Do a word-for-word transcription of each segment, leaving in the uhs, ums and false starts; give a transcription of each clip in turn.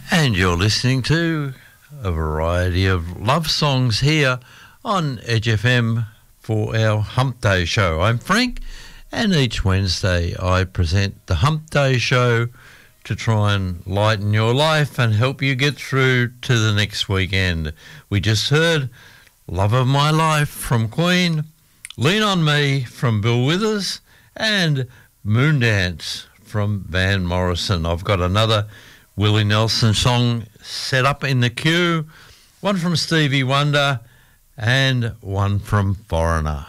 And you're listening to a variety of love songs here on Edge F M for our Hump Day show. I'm Frank, and each Wednesday I present the Hump Day show to try and lighten your life and help you get through to the next weekend. We just heard Love of My Life from Queen, Lean on Me from Bill Withers, and Moondance from Van Morrison. I've got another Willie Nelson song set up in the queue, one from Stevie Wonder and one from Foreigner.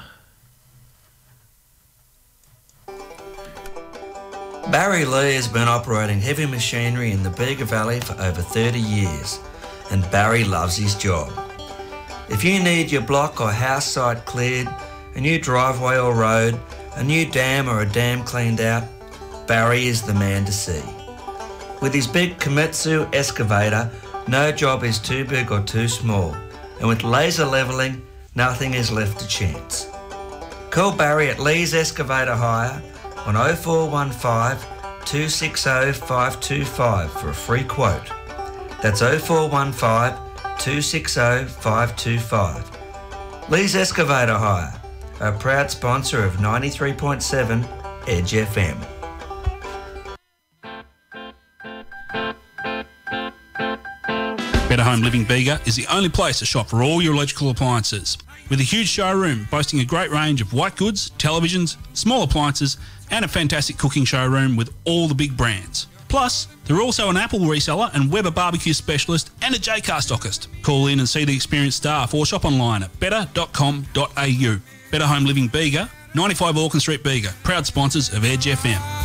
Barry Lee has been operating heavy machinery in the Bega Valley for over thirty years, and Barry loves his job. If you need your block or house site cleared, a new driveway or road, a new dam or a dam cleaned out, Barry is the man to see. With his big Komatsu excavator, no job is too big or too small, and with laser levelling, nothing is left to chance. Call Barry at Lee's Excavator Hire on oh four one five, two six oh, five two five for a free quote. That's oh four one five, two six oh, five two five. Lee's Excavator Hire, a proud sponsor of ninety-three point seven Edge F M. Better Home Living Bega is the only place to shop for all your electrical appliances. With a huge showroom boasting a great range of white goods, televisions, small appliances, and a fantastic cooking showroom with all the big brands. Plus, they're also an Apple reseller and Weber barbecue specialist and a J-Car stockist. Call in and see the experienced staff or shop online at better dot com dot a u. Better Home Living Bega, ninety-five Auckland Street, Bega, proud sponsors of Edge F M.